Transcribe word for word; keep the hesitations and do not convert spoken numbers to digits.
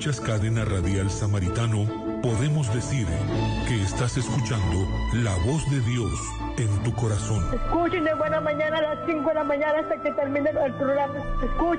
escuchas Cadena Radial Samaritano, podemos decir que estás escuchando la voz de Dios en tu corazón. Escuchen de buena mañana a las cinco de la mañana hasta que termine el programa. Escuchen.